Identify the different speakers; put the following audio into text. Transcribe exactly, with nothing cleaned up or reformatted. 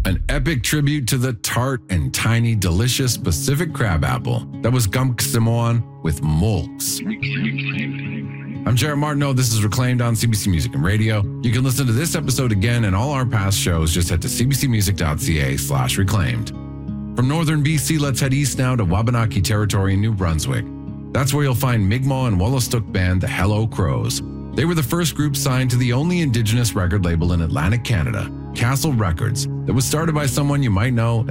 Speaker 1: an epic tribute to the tart and tiny delicious Pacific crabapple that was Gumksimoan with Molks. I'm Jared Martineau. This is Reclaimed on C B C Music and Radio. You can listen to this episode again and all our past shows. Just head to cbcmusic.ca slash reclaimed. From northern B C, let's head east now to Wabanaki territory in New Brunswick. That's where you'll find Mi'kmaq and Wolastoq band the Hello Crows. They were the first group signed to the only Indigenous record label in Atlantic Canada, Castle Records, that was started by someone you might know